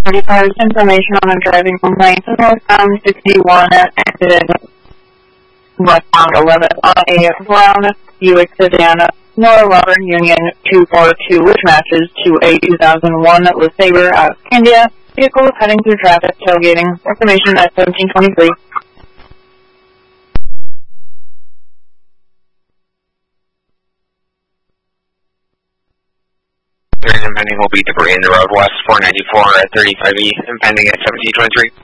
35 information on a driving complaint. Northbound 61 accident. Westbound 11 on a brown Buick sedan. Nora Robert Union 242, which matches to a 2001 LeSabre out of India. Vehicle heading through traffic, tailgating. Information at 1723. Impending will be debris in the road west 494 at 35E, impending at 1723.